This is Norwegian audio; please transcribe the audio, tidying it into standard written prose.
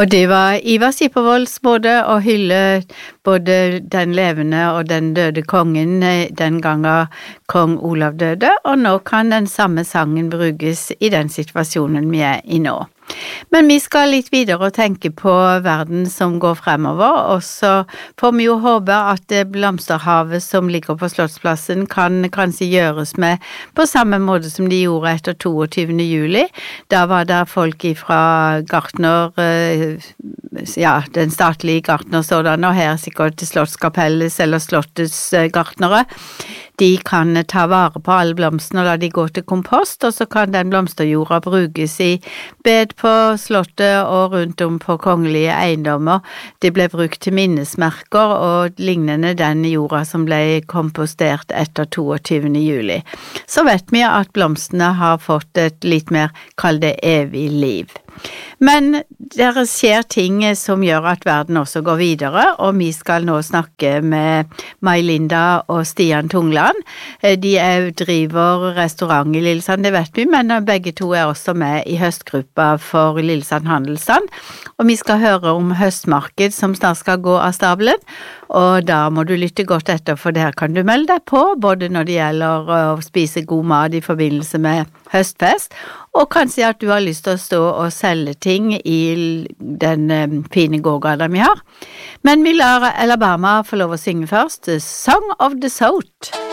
Og det var Ivar Skippervolds måte å hylle både den levende og den døde kongen den gangen kong Olav døde, og nå kan den samme sangen brukes i den situasjonen vi i nå. Men vi skal litt videre og tenke på verden som går fremover, og så får vi jo håpe at det blomsterhavet som ligger på Slottsplassen kan kanskje gjøres med på samme måte som de gjorde etter 22. juli. Da var det folk fra Gartner, den statlige Gartner sådan, og her sikkert til Slottskapelles eller Slottets gartnere. De kan ta vare på alle blomstene og la de gå til kompost, og så kan den blomsterjorda brukes i bed på slottet og rundt om på kongelige eiendommer. Det ble brukt til minnesmerker og lignende den jorda som ble kompostert etter 22. juli. Så vet vi at blomstene har fått et litt mer, kall det evig liv. Men det skjer ting som gjør at verden også går videre, og vi skal nå snakke med May-Linda og Stian Tungland. De driver restaurant i Lillesand, det vet vi, men begge to også med i høstgruppa for Lillesand Handelsstand. Og vi skal høre om høstmarked som snart skal gå av stabelen, og da må du lytte godt etter, for der kan du melde deg på, både når det gjelder å spise god mat i forbindelse med høstfest, og kanskje at du har lyst til å stå og selge ting i den fine gågata vi har. Men vi lar Alabama få lov å synge først, Song of the South.